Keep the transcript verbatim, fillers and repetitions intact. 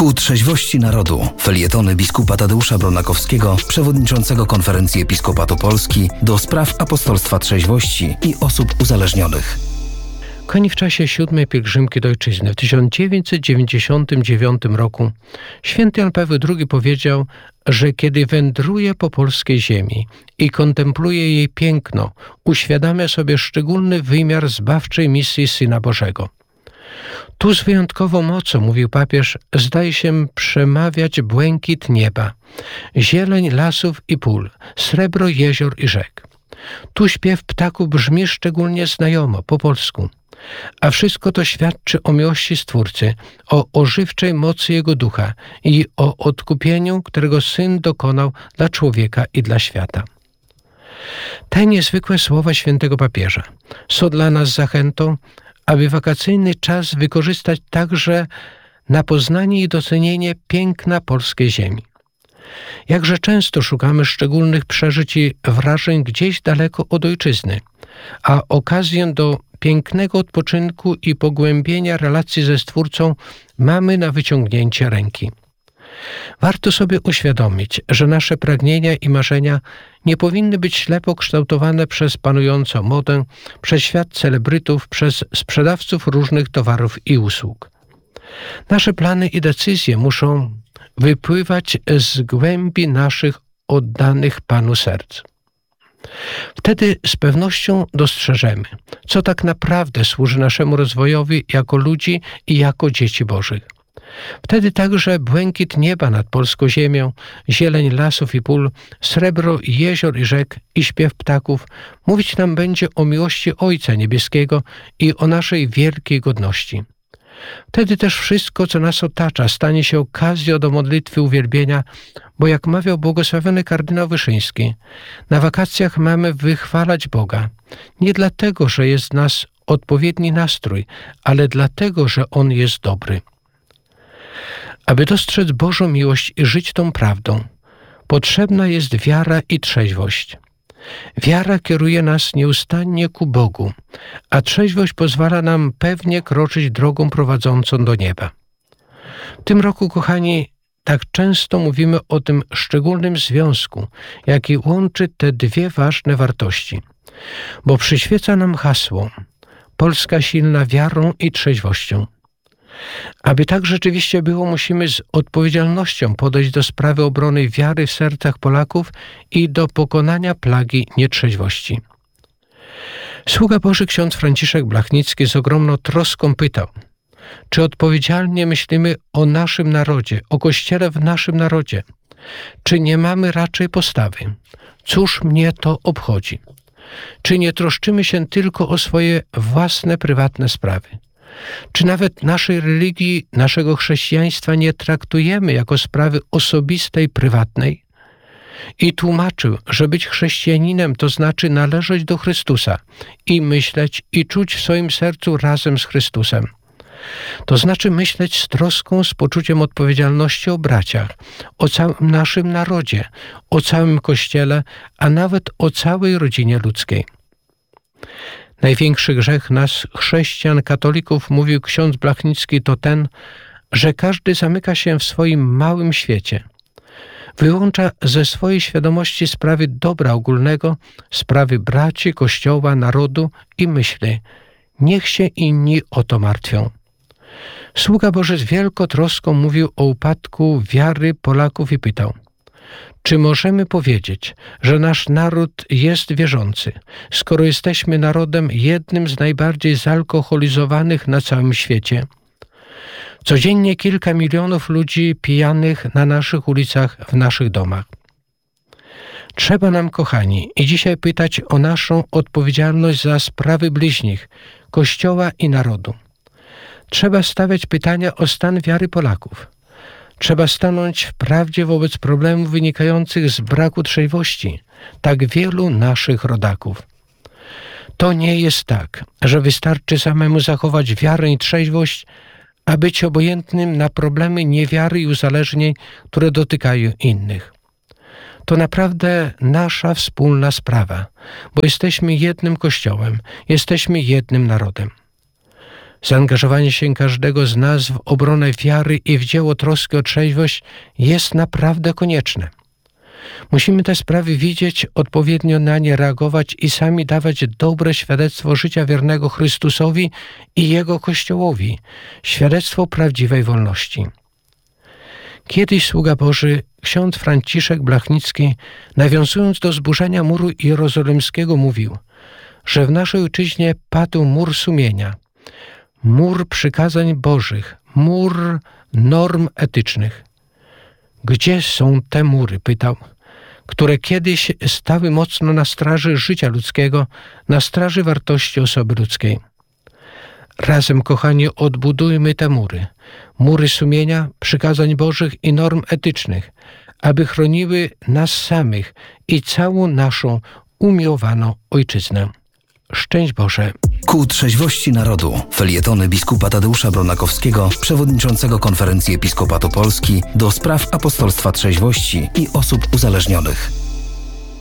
Ku trzeźwości narodu. Felietony biskupa Tadeusza Bronakowskiego, przewodniczącego Konferencji Episkopatu Polski do spraw apostolstwa trzeźwości i osób uzależnionych. Koń w czasie siódmej pielgrzymki do Ojczyzny w tysiąc dziewięćset dziewięćdziesiątym dziewiątym roku święty Jan Paweł drugi powiedział, że kiedy wędruje po polskiej ziemi i kontempluje jej piękno, uświadamia sobie szczególny wymiar zbawczej misji Syna Bożego. Tu z wyjątkową mocą, mówił papież, zdaje się przemawiać błękit nieba, zieleń lasów i pól, srebro jezior i rzek. Tu śpiew ptaków brzmi szczególnie znajomo, po polsku. A wszystko to świadczy o miłości Stwórcy, o ożywczej mocy Jego Ducha i o odkupieniu, którego Syn dokonał dla człowieka i dla świata. Te niezwykłe słowa świętego papieża są dla nas zachętą, aby wakacyjny czas wykorzystać także na poznanie i docenienie piękna polskiej ziemi. Jakże często szukamy szczególnych przeżyć i wrażeń gdzieś daleko od ojczyzny, a okazję do pięknego odpoczynku i pogłębienia relacji ze Stwórcą mamy na wyciągnięcie ręki. Warto sobie uświadomić, że nasze pragnienia i marzenia nie powinny być ślepo kształtowane przez panującą modę, przez świat celebrytów, przez sprzedawców różnych towarów i usług. Nasze plany i decyzje muszą wypływać z głębi naszych oddanych Panu serc. Wtedy z pewnością dostrzeżemy, co tak naprawdę służy naszemu rozwojowi jako ludzi i jako dzieci Bożych. Wtedy także błękit nieba nad polską ziemią, zieleń lasów i pól, srebro jezior i rzek i śpiew ptaków mówić nam będzie o miłości Ojca Niebieskiego i o naszej wielkiej godności. Wtedy też wszystko, co nas otacza, stanie się okazją do modlitwy uwielbienia, bo jak mawiał błogosławiony kardynał Wyszyński, na wakacjach mamy wychwalać Boga. Nie dlatego, że jest w nas odpowiedni nastrój, ale dlatego, że On jest dobry. Aby dostrzec Bożą miłość i żyć tą prawdą, potrzebna jest wiara i trzeźwość. Wiara kieruje nas nieustannie ku Bogu, a trzeźwość pozwala nam pewnie kroczyć drogą prowadzącą do nieba. W tym roku, kochani, tak często mówimy o tym szczególnym związku, jaki łączy te dwie ważne wartości, bo przyświeca nam hasło Polska silna wiarą i trzeźwością. Aby tak rzeczywiście było, musimy z odpowiedzialnością podejść do sprawy obrony wiary w sercach Polaków i do pokonania plagi nietrzeźwości. Sługa Boży ksiądz Franciszek Blachnicki z ogromną troską pytał, czy odpowiedzialnie myślimy o naszym narodzie, o Kościele w naszym narodzie? Czy nie mamy raczej postawy? Cóż mnie to obchodzi? Czy nie troszczymy się tylko o swoje własne, prywatne sprawy? Czy nawet naszej religii, naszego chrześcijaństwa nie traktujemy jako sprawy osobistej, prywatnej? I tłumaczył, że być chrześcijaninem to znaczy należeć do Chrystusa i myśleć i czuć w swoim sercu razem z Chrystusem. To znaczy myśleć z troską, z poczuciem odpowiedzialności o braciach, o całym naszym narodzie, o całym Kościele, a nawet o całej rodzinie ludzkiej. Największy grzech nas, chrześcijan, katolików, mówił ksiądz Blachnicki, to ten, że każdy zamyka się w swoim małym świecie. Wyłącza ze swojej świadomości sprawy dobra ogólnego, sprawy braci, Kościoła, narodu i myśli, niech się inni o to martwią. Sługa Boży z wielką troską mówił o upadku wiary Polaków i pytał, czy możemy powiedzieć, że nasz naród jest wierzący, skoro jesteśmy narodem jednym z najbardziej zalkoholizowanych na całym świecie? Codziennie kilka milionów ludzi pijanych na naszych ulicach, w naszych domach. Trzeba nam, kochani, i dzisiaj pytać o naszą odpowiedzialność za sprawy bliźnich, Kościoła i narodu. Trzeba stawiać pytania o stan wiary Polaków. Trzeba stanąć w prawdzie wobec problemów wynikających z braku trzeźwości tak wielu naszych rodaków. To nie jest tak, że wystarczy samemu zachować wiarę i trzeźwość, a być obojętnym na problemy niewiary i uzależnień, które dotykają innych. To naprawdę nasza wspólna sprawa, bo jesteśmy jednym Kościołem, jesteśmy jednym narodem. Zaangażowanie się każdego z nas w obronę wiary i w dzieło troski o trzeźwość jest naprawdę konieczne. Musimy te sprawy widzieć, odpowiednio na nie reagować i sami dawać dobre świadectwo życia wiernego Chrystusowi i Jego Kościołowi, świadectwo prawdziwej wolności. Kiedyś sługa Boży, ksiądz Franciszek Blachnicki, nawiązując do zburzenia muru jerozolimskiego, mówił, że w naszej ojczyźnie padł mur sumienia, mur przykazań Bożych, mur norm etycznych. Gdzie są te mury, pytał, które kiedyś stały mocno na straży życia ludzkiego, na straży wartości osoby ludzkiej? Razem, kochani, odbudujmy te mury, mury sumienia, przykazań Bożych i norm etycznych, aby chroniły nas samych i całą naszą umiłowaną ojczyznę. Szczęść Boże. Ku trzeźwości narodu. Felietony biskupa Tadeusza Bronakowskiego, przewodniczącego Konferencji Episkopatu Polski do spraw apostolstwa trzeźwości i osób uzależnionych.